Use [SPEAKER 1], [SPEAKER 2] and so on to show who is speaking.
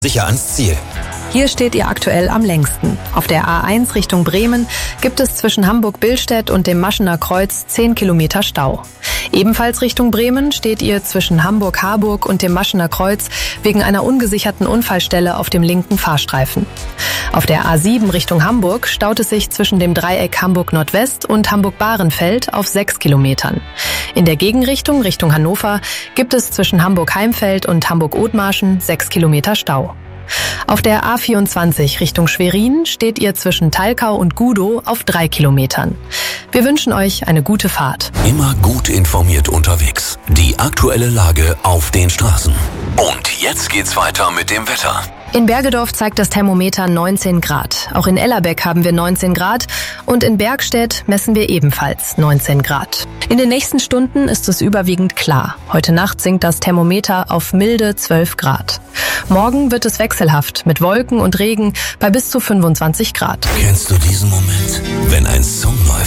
[SPEAKER 1] Sicher ans Ziel.
[SPEAKER 2] Hier steht ihr aktuell am längsten. Auf der A1 Richtung Bremen gibt es zwischen Hamburg-Billstedt und dem Maschener Kreuz 10 Kilometer Stau. Ebenfalls Richtung Bremen steht ihr zwischen Hamburg-Harburg und dem Maschener Kreuz wegen einer ungesicherten Unfallstelle auf dem linken Fahrstreifen. Auf der A7 Richtung Hamburg staut es sich zwischen dem Dreieck Hamburg-Nordwest und Hamburg-Bahrenfeld auf 6 Kilometern. In der Gegenrichtung Richtung Hannover gibt es zwischen Hamburg-Heimfeld und Hamburg-Othmarschen 6 Kilometer Stau. Auf der A24 Richtung Schwerin steht ihr zwischen Thalkau und Gudow auf 3 Kilometern. Wir wünschen euch eine gute Fahrt.
[SPEAKER 3] Immer gut informiert unterwegs. Die aktuelle Lage auf den Straßen. Und jetzt geht's weiter mit dem Wetter.
[SPEAKER 2] In Bergedorf zeigt das Thermometer 19 Grad. Auch in Ellerbeck haben wir 19 Grad und in Bergstedt messen wir ebenfalls 19 Grad. In den nächsten Stunden ist es überwiegend klar. Heute Nacht sinkt das Thermometer auf milde 12 Grad. Morgen wird es wechselhaft mit Wolken und Regen bei bis zu 25 Grad.
[SPEAKER 3] Kennst du diesen Moment, wenn ein Song neu